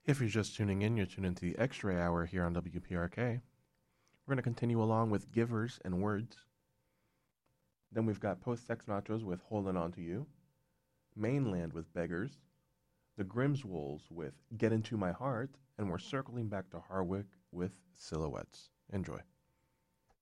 If you're just tuning in, you're tuned into the Extra Hour here on WPRK. We're going to continue along with Givers and Words. Then we've got Post-Sex Nachos with Holding On To You, Mainland with Beggars, the Grimswolves with Get Into My Heart, and we're circling back to Harwick with Silhouettes. Enjoy.